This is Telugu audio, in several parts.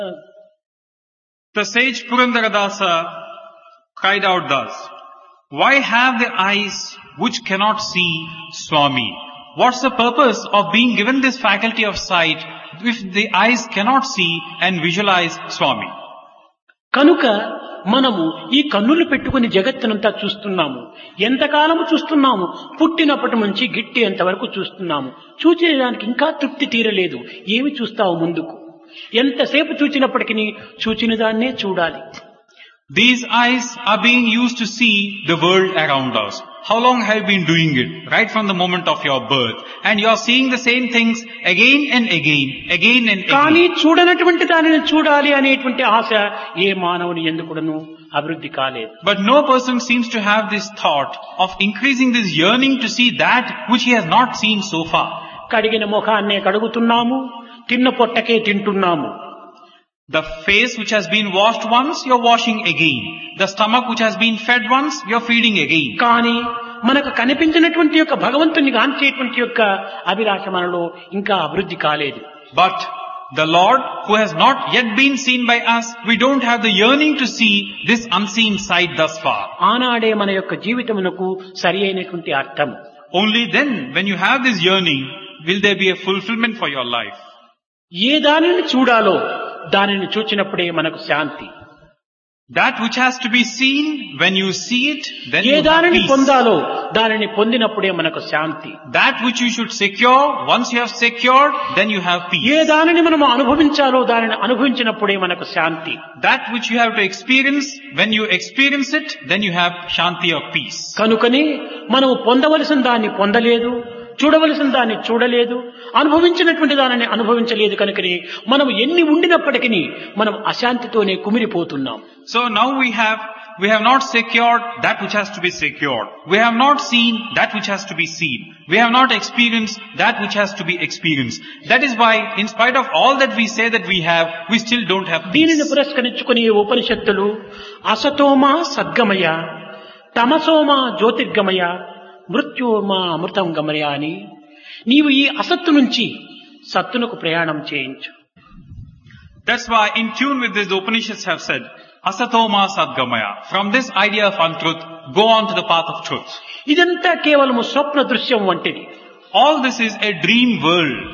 The sage Purandaradasa cried out thus, "Why have the eyes which cannot see Swami?" What's the purpose of being given this faculty of sight if the eyes cannot see and visualize Swami? కనుక మనము ఈ కన్నులు పెట్టుకుని జగత్తునంతా చూస్తున్నాము. ఎంతకాలము చూస్తున్నాము? పుట్టినప్పటి నుంచి గిట్టేంత వరకు చూస్తున్నాము. చూచేదానికి ఇంకా తృప్తి తీరలేదు. ఏమి చూస్తావు ముందుకు? ఎంతసేపు చూచినప్పటికీ చూచిన దాన్నే చూడాలి. These eyes are being used to see the world around us. How long have you been doing it? Right from the moment of your birth. And you are seeing the same things again and again, again and కానీ again. చూడనటువంటి దానిని చూడాలి అనేటువంటి ఆశ ఏ మానవుని ఎందుకును అభివృద్ధి కాలేదు. But no person seems to have this thought of increasing this yearning to see that which he has not seen so far. కడిగిన ముఖాన్నే కడుగుతున్నాము, తిన్న పొట్టకే తింటున్నాము. The face which has been washed once, you're washing again. The stomach which has been fed once, you're feeding again. కానీ మనకు కనిపించినటువంటి యొక్క భగవంతుని గాంచేటువంటి యొక్క అభిలాష మనలో ఇంకా అభివృద్ధి కాలేదు. But the Lord who has not yet been seen by us, we don't have the yearning to see this unseen sight thus far. ఆనాడే మన యొక్క జీవితమునకు సరి అయినటువంటి అర్థం. Only then, when you have this yearning, will there be a fulfillment for your life. ఏ దానిని చూడాలో దానిని చూచినప్పుడే మనకు శాంతి. That which has to be seen, when you see it, then A you have దానిని peace. పొందాలో దానిని పొందినప్పుడే మనకు శాంతి. That which you should secure, once you have secured, then you have A peace. దానిని మనం అనుభవించాలో దానిని అనుభవించినప్పుడే మనకు శాంతి. That which you have to experience, when you experience it, then you have shanti or peace. కనుకనే మనము పొందవలసిన దాన్ని పొందలేదు, చూడవలసిన దాన్ని చూడలేదు, అనుభవించినటువంటి దానిని అనుభవించలేదు. కనుకనే మనం ఎన్ని ఉండినప్పటికీ మనం అశాంతితోనే కుమిలిపోతున్నాం. So now we have not secured that which has to be secured. We have not seen that which has to be seen. We have not experienced that which has to be experienced. That is why, in spite of all that we say that we have, we still don't have దీనిని peace. పురస్కరించుకుని ఉపనిషత్తులు అసతోమా సద్గమయ, తమసోమా జ్యోతిర్గమయ, మృత్యోమా అమృతం గమయ అని నీవు ఈ అసత్తు నుంచి సత్తునకు ప్రయాణం చేయించు. That's why, in tune with this, the Upanishads have said, Asatoma Sadgamaya. From this idea of untruth, go on to the path of truth. ఇదంతా కేవలము స్వప్న దృశ్యం వంటిది. All this is a dream world.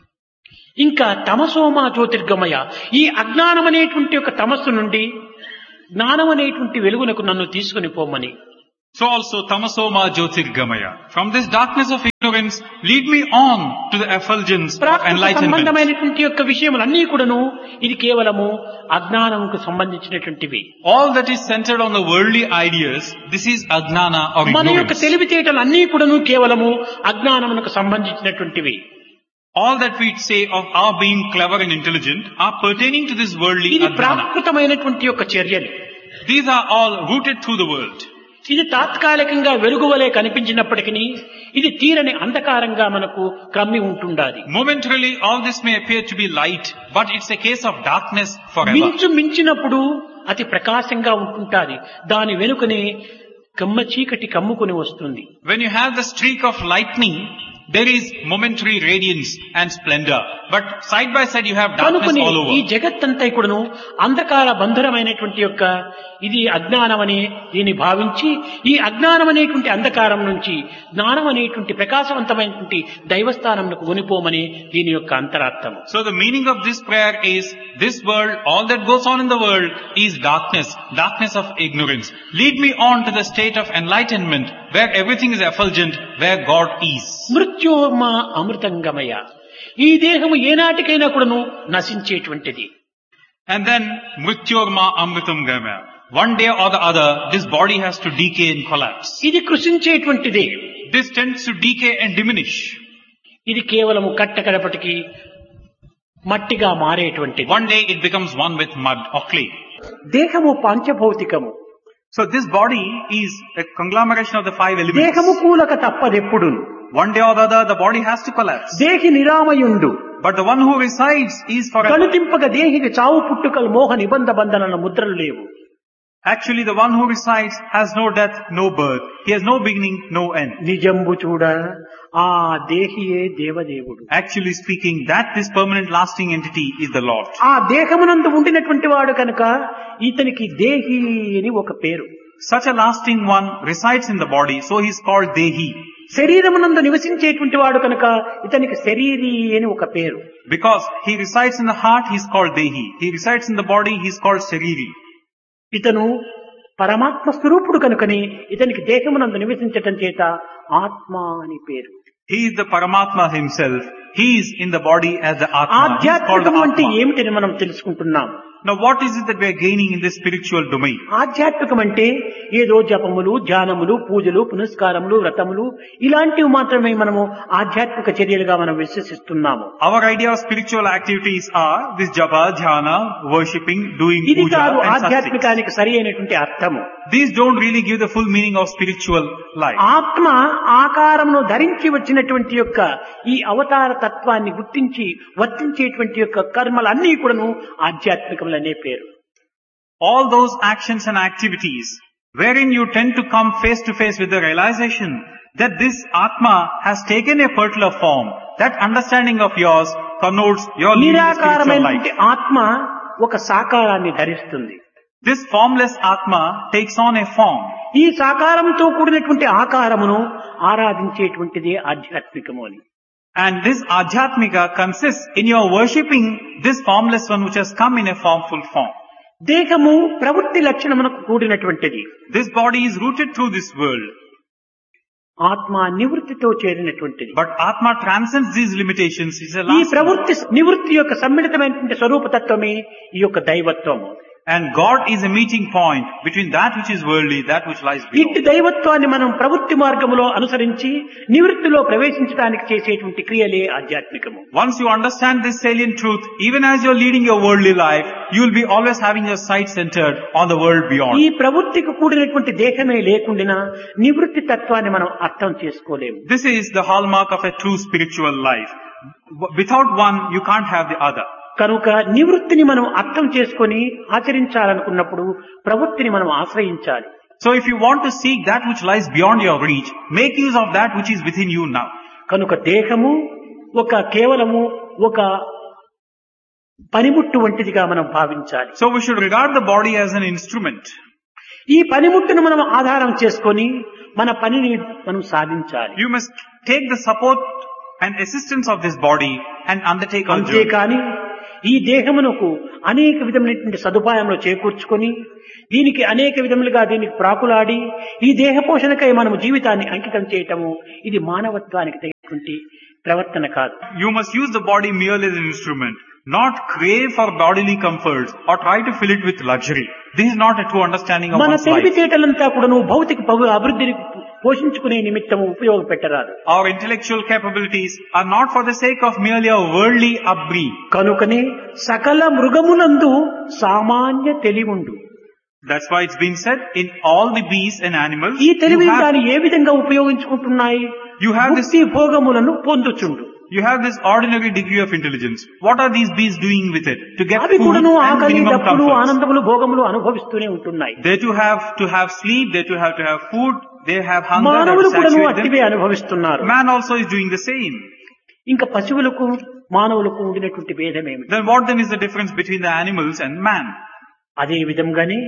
ఇంకా తమసోమా జ్యోతిర్గమయ, ఈ అజ్ఞానం అనేటువంటి ఒక తమస్సు నుండి జ్ఞానం అనేటువంటి వెలుగునకు నన్ను తీసుకుని పోమని. So also Tamasoma Jyotirgamaya. From this darkness of ignorance, lead me on to the effulgence of Prakrit enlightenment. సంబంధమైనటువంటి యొక్క విషయములన్నీ కూడాను ఇది కేవలము అజ్ఞానంకు సంబంధించినటువంటివి. All that is centered on the worldly ideas, this is Ajnana or మన యొక్క ignorance. తెలివితేటలు అన్నీ కూడాను కేవలము అజ్ఞానమునకు సంబంధించినటువంటివి. All that we say of our being clever and intelligent are pertaining to this worldly ఇది Ajnana. ప్రాకృతమైనటువంటి యొక్క చర్యలు. These are all rooted through the world. ఇది తాత్కాలికంగా వెలుగువలే కనిపించినప్పటికీ ఇది తీరని అంధకారంగా మనకు క్రమ్మి ఉంటుండాలి. Momentarily, all this may appear to be light, but it's a case of darkness forever. మించినప్పుడు అతి ప్రకాశంగా ఉంటుంటాది. దాని వెనుకనే కమ్మ చీకటి కమ్ముకుని వస్తుంది. When you have the streak of lightning, there is momentary radiance and splendor. But side by side you have darkness కనుకొని all ఈ over. జగత్తంతా కూడాను అంధకార బంధురమైనటువంటి యొక్క ఇది అజ్ఞానం అని దీన్ని భావించి ఈ అజ్ఞానం అనేటువంటి అంధకారం నుంచి జ్ఞానం అనేటువంటి ప్రకాశవంతమైనటువంటి దైవస్థానంకు కొనిపోమని దీని యొక్క అంతరార్థం. So the meaning of this prayer is, this world, all that goes on in the world is darkness, darkness of ignorance. Lead me on to the state of enlightenment, where everything is effulgent, where God is. మృత్యోర్మా అమృతంగమయ, ఈ దేహము ఏనాటికైనా కూడాను నశించేటువంటిది. And then, Mrityorma Amritam Gamaya. One day or the other, this body has to decay and collapse. ఇది కృషించేటువంటిదే. This tends to decay and diminish. ఇది కేవలము కట్టకడపటికి మట్టిగా మారేటువంటిది. One day it becomes one with mud or clay. దేహము పంచభౌతికము. So this body is a conglomeration of the five elements. దేహము కూలక తప్పదెప్పుడు. One day or the other, the body has to collapse. దేహి నిరామయుండు. But the one who resides is forever. కనుతింపక దేహికి చావు పుట్టుకలు మోహ నిబంధ బంధనల ముద్రలు లేవు. Actually, the one who resides has no death, no birth. He has no beginning, no end. నిజంబు చూడ ఆ దేహియే దేవదేవుడు. Actually speaking, that this permanent lasting entity is the Lord. ఆ దేహమునందు ఉండినటువంటి వాడు కనుక ఇతనికి దేహి అని ఒక పేరు. Such a lasting one resides in the body, so he is called Dehi. శరీరమునందు నివసించేటువంటి వాడు కనుక ఇతనికి శరీరి అని ఒక పేరు. Because he resides in the heart, he is called Dehi. He resides in the body, he is called Shariri. ఇతను పరమాత్మ స్వరూపుడు కనుకని ఇతనికి దేహమునందు నివసించటం చేత ఆత్మ అని పేరు. He is the Paramatma himself. He is in the body as the Atma. He is called the ఆధ్యాత్మికం అంటే Atma. ఏమిటని మనం తెలుసుకుంటున్నాం. Now what is it that we are gaining in this spiritual domain? ఆధ్యాత్మికం అంటే ఏదో జపములు, ధ్యానములు, పూజలు, పునస్కారములు, వ్రతములు ఇలాంటివి మాత్రమే మనము ఆధ్యాత్మిక చర్యలుగా మనం విశ్వసిస్తున్నాము. Our idea of spiritual activities are this japa, dhyana, worshipping, doing ఇది puja కాదు and such things. ఆధ్యాత్మికానికి సరి అయినటువంటి అర్థము. These don't really give the full meaning of spiritual life. ఆత్మ ఆకారమును ధరించి వచ్చినటువంటి యొక్క ఈ అవతార తత్వాన్ని గుర్తించి వర్తించేటువంటి యొక్క కర్మలన్నీ కూడాను ఆధ్యాత్మికములనే పేరు. All those actions and activities wherein you tend to come face to face with the realization that this Atma has taken a particular form, that understanding of yours connotes your living a spiritual నిరాకారమైనటువంటి life. ఆత్మ ఒక సాకారాన్ని ధరిస్తుంది. This formless Atma takes on a form. ఈ సాకారంతో కూడినటువంటి ఆకారమును ఆరాధించేటువంటిది ఆధ్యాత్మికము అని. And this Ajatmika consists in your worshipping this formless one which has come in a formful form. దేహము ప్రవృత్తి లక్షణమునకు కూడినటువంటిది. This body is rooted through this world. ఆత్మ నివృత్తితో చేరినటువంటిది. But Atma transcends these limitations. It's a ఈ last ప్రవృత్తి నివృత్తి యొక్క సమ్మిళితమైనటువంటి స్వరూపతత్వమే ఈ యొక్క దైవత్వము. And God is a meeting point between that which is worldly, that which lies ఇట్టి below. దైవత్వాన్ని మనం ప్రవృత్తి మార్గములో అనుసరించి నివృత్తిలో ప్రవేశించడానికి చేసేటువంటి క్రియలే ఆధ్యాత్మికము. Once you understand this salient truth, even as you're leading your worldly life, you will be always having your sight centered on the world ఈ beyond. ప్రవృత్తికి కూడినటువంటి దేహమే లేకుండా నివృత్తి తత్వాన్ని మనం అర్థం చేసుకోలేము. This is the hallmark of a true spiritual life. Without one, you can't have the other. కనుక నివృత్తిని మనం అర్థం చేసుకొని ఆచరించాలనుకున్నప్పుడు ప్రవృత్తిని మనం ఆశ్రయించాలి. So if you want to seek that which lies beyond your reach, make use of that which is within you now. కనుక దేహము కేవలము ఒక పనిముట్టు వంటిదిగా మనం భావించాలి. So we should regard the body as an instrument. ఈ పనిముట్టును మనం ఆధారం చేసుకొని మన పనిని మనం సాధించాలి. You must take the support and assistance of this body and undertake our journey. అంతేకాని ఈ దేహమునకు అనేక విధమైనటువంటి సదుపాయంలో చేకూర్చుకొని దీనికి అనేక విధములుగా దీనికి ప్రాకులాడి ఈ దేహ పోషణకై మనము జీవితాన్ని అంకితం చేయటము ఇది మానవత్వానికి తగినటువంటి ప్రవర్తన కాదు. You must use the body merely as an instrument, not crave for bodily comforts or try to fill it with luxury. This is not a true understanding of మన one's life. తెలివితేటలంతా కూడాను భౌతిక అభివృద్ధిని పోషించుకునే నిమిత్తము ఉపయోగపెట్టరాదు. Our intellectual capabilities are not for the sake of merely a worldly upbringing. కనుకనే సకల మృగమునందు సామాన్య తెలివుండు. That's why it's been said in all the beasts and animals, ఈ తెలివిని దాన్ని ఏ విధంగా ఉపయోగించుకుంటున్నాయి? you have this భుక్తి భోగములను పొందుచుండు. You have this ordinary degree of intelligence. What are these beasts doing with it? To get అవి food కూడాను and ఆకలి, minimum దప్పులు, comforts. ఆనందములు, భోగములు అనుభవిస్తూనే ఉంటున్నాయి. They too have to have sleep, they too have to have food, they have hunger that మానవులు కూడాను saturates అట్టివే them. అనుభవిస్తున్నారు. Man also is doing the same. ఇంకా పశువులకు మానవులకు ఉండినటువంటి భేదం ఏమిటి? Then what then is the difference between the animals and man? అదే విధంగానే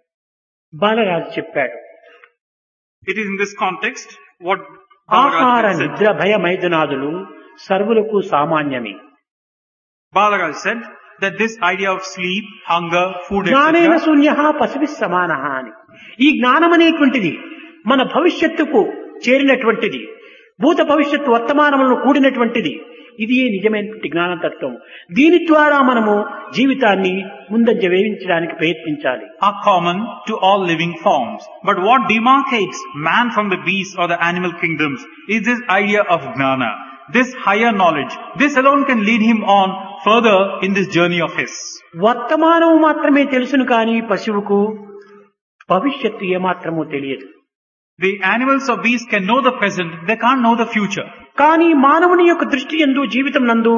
బాలరాజు చెప్పాడు, It is in this context what ఆహార Balaraj said. నిద్ర భయ మైదునాదులు సర్వులకు సామాన్యమే. Balaraj said that this idea of sleep, hunger, food, జ్ఞానేన etc. శూన్య పశువి సమాన అని. ఈ జ్ఞానం అనేటువంటిది మన భవిష్యత్తుకు చేరినటువంటిది, భూత భవిష్యత్తు వర్తమానములను కూడినటువంటిది. ఇది నిజమైనటువంటి జ్ఞానతత్వం. దీని ద్వారా మనము జీవితాన్ని ముందంజ వేయించడానికి ప్రయత్నించాలి. Are common to all living forms. But what demarcates man from the beasts or the animal kingdoms is this idea of gnana, this higher knowledge. This alone can lead him on further in this journey of his. వర్తమానము మాత్రమే తెలుసును కానీ పశువుకు భవిష్యత్తు ఏమాత్రమూ తెలియదు. The animals or beasts can know the present, they can't know the future. కానీ మానవుని యొక్క దృష్టి యందు జీవితం నందు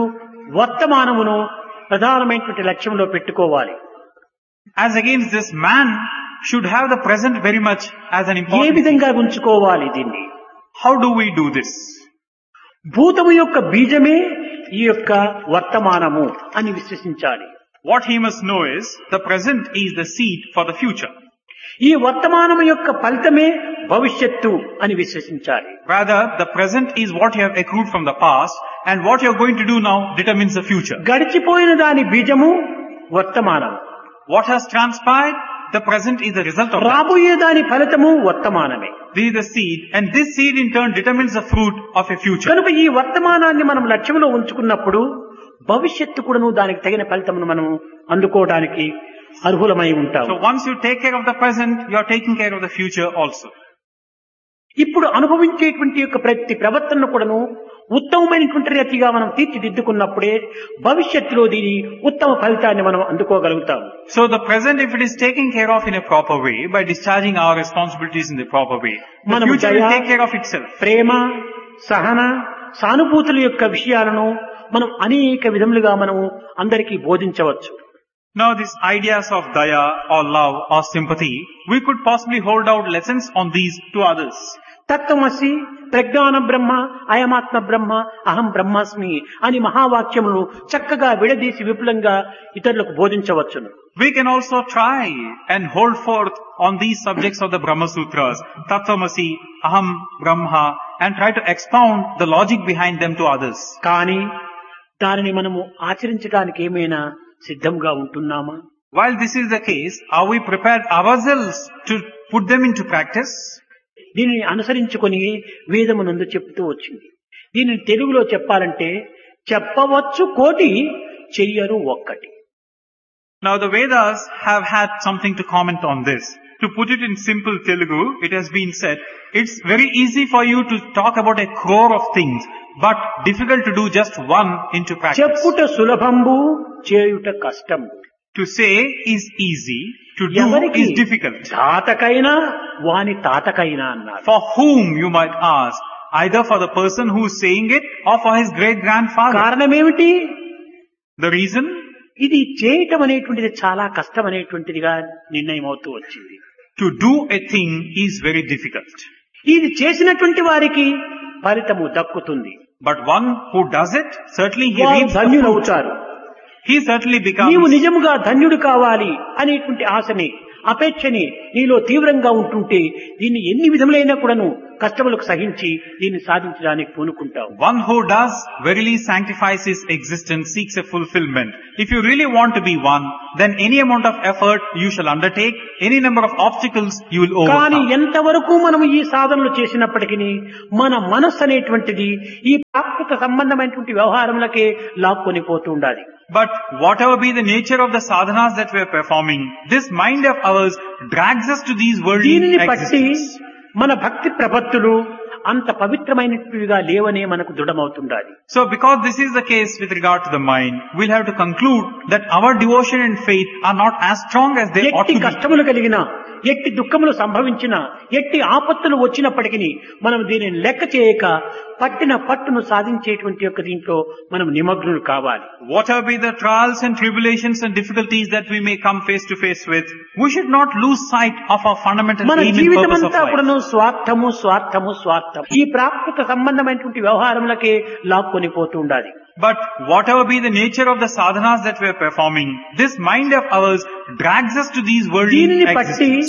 వర్తమానమును ప్రధానమైనటువంటి లక్ష్యంలో పెట్టుకోవాలి. As against this, man should have the present very much as an A important thing. విధంగా ఉంచుకోవాలి దీన్ని? How do we do this? భూతము యొక్క బీజమే ఈ యొక్క వర్తమానము అని విశ్వసించాలి. What he must know is, the present is the seed for the future. ఈ వర్తమానము యొక్క ఫలితమే భవిష్యత్తు అని విశ్వసించాలి. Rather, the present is what you have accrued from the past, and what you are going to do now determines the future. గడిచిపోయిన దాని బీజము వర్తమానం, What has transpired, the present is the result of that. రాబోయే దాని ఫలితము వర్తమానమే. This is the seed, and this seed in turn determines the fruit of a future. కనుక ఈ వర్తమానాన్ని మనం లక్ష్యంలో ఉంచుకున్నప్పుడు భవిష్యత్తు కూడాను దానికి తగిన ఫలితమును మనం అందుకోవడానికి అర్హులమై ఉంటాం. So once you take care of the present, you are taking care of the future also. ఇప్పుడు అనుభవించేటువంటి యొక్క ప్రతి ప్రవర్తనను కూడాను ఉత్తమమైనటువంటి రీతిగా మనం తీర్చిదిద్దుకున్నప్పుడే భవిష్యత్తులో దీని ఉత్తమ ఫలితాన్ని మనం అందుకోగలుగుతాం. So the present, if it is taken care of in a proper way, by discharging our responsibilities in the proper way, the Manam future will daya, take care of itself. ప్రేమ, సహన, సానుభూతుల యొక్క విషయాలను మనం అనేక విధములుగా మనము అందరికీ బోధించవచ్చు. Now these ideas of daya or love or sympathy, we could possibly hold out lessons on these to others. తత్వమసి, ప్రజ్ఞాన బ్రహ్మ, అయమాత్మ బ్రహ్మ, అహం బ్రహ్మాస్మి అని మహావాక్యములు చక్కగా విడదీసి విపులంగా ఇతరులకు బోధించవచ్చును. We can also try and hold forth on these subjects of the Brahma Sutras, Tattvamasi, Aham, Brahma, and try to expound the logic behind them to others. కానీ దానిని మనము ఆచరించడానికి ఏమైనా సిద్ధంగా ఉంటున్నామా? While this is the case, are we prepared ourselves to put them into practice? దీనిని అనుసరించుకొని వేదమునందు చెప్తూ వచ్చింది. దీనిని తెలుగులో చెప్పాలంటే చెప్పవచ్చు కోటి, చెయ్యరు ఒక్కటి. Now the Vedas have had something to comment on this. To put it in simple Telugu, it has been said, it's very easy for you to talk about a crore of things, but difficult to do just one into practice. చెప్పుట సులభంబు, చేయుట కష్టం. To say is easy, to do ఎవరికి is difficult. తాతకైనా వాని తాతకైనా అన్నారు. For whom, you might ask, either for the person who is saying it or for his great-grandfather. కారణమేమిటి? The reason? ఇది చేయటం అనేటువంటిది చాలా కష్టం అనేటువంటిదిగా నిర్ణయం అవుతూ వచ్చింది. To do a thing is very difficult. ఇది చేసినటువంటి వారికి ఫలితము దక్కుతుంది. But one who does it, certainly he వారు reaps the fruit. ధన్యులవుతారు. He certainly becomes. నీవు నిజముగా ధన్యుడు కావాలి అనేటువంటి ఆశని, అపేక్షని నీలో తీవ్రంగా ఉంటుంటే దీన్ని ఎన్ని విధములైనా కూడాను కష్టములకు సహించి దీన్ని సాధించడానికి పూనుకుంటావు. One who does verily sanctifies his existence, seeks a fulfillment. If you really want to be one, then any amount of effort you shall undertake, any number of obstacles you will కానీ overcome. ఎంతవరకు మనం ఈ సాధనలు చేసినప్పటికీ మన మనస్సు అనేటువంటిది ఈ ప్రాకృత సంబంధమైనటువంటి వ్యవహారములకే లాక్కొని పోతూ ఉండాలి. But whatever be the nature of the sadhanas that we are performing, this mind of ours drags us to these worldly దీనిని బట్టి existence. మన భక్తి ప్రపత్తులు అంత పవిత్రమైనట్టుగా లేవనే మనకు దృఢమవుతుండాలి. So because this is the case with regard to the mind, we'll have to conclude that our devotion and faith are not as strong as they ought ఎట్టి to be. కష్టములు కలిగినా, ఎట్టి దుఃఖములు సంభవించినా, ఎట్టి ఆపత్తులు వచ్చినప్పటికీ మనం దీనిని లెక్క చేయక పట్టిన పట్టును సాధించేటువంటి యొక్క దీంట్లో మనం నిమగ్నులు కావాలి. Whatever be the trials and tribulations and difficulties that we may come face to face with, we should not lose sight of our fundamental మన aim and జీవితం purpose of అంతా life. కూడాను స్వార్థము స్వార్థము స్వార్థం. ఈ ప్రాకృత సంబంధమైనటువంటి వ్యవహారములకే లాక్కొని పోతూ ఉండాలి. But whatever be the nature of the sadhanas that we are performing, this mind of ours drags us to these worldly దీనిని బట్టి existence.